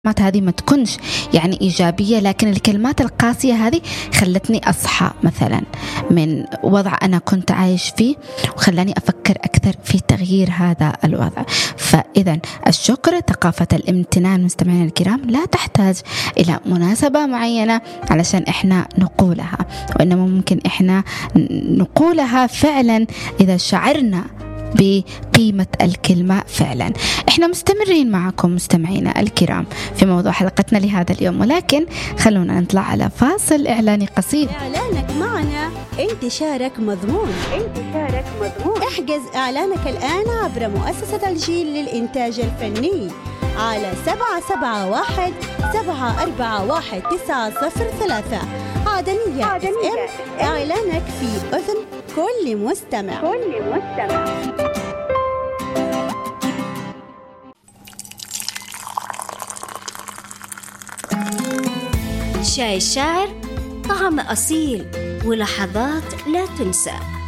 هذه ما تكونش يعني إيجابية، لكن الكلمات القاسية هذه خلتني أصحى مثلا من وضع أنا كنت عايش فيه وخلاني أفكر أكثر في تغيير هذا الوضع. فإذا الشكر، ثقافة الامتنان مستمعينا الكرام، لا تحتاج إلى مناسبة معينة علشان إحنا نقولها، وإنما ممكن إحنا نقولها فعلا إذا شعرنا بقيمة الكلمة فعلا. احنا مستمرين معكم مستمعينا الكرام في موضوع حلقتنا لهذا اليوم، ولكن خلونا نطلع على فاصل إعلاني قصير. إعلانك معنا انتشارك مضمون. احجز إعلانك الآن عبر مؤسسة الجيل للإنتاج الفني على 771-741-903 عدنية FM. إعلانك في أذن كل مستمع. شاي الشاعر، طعم أصيل ولحظات لا تنسى.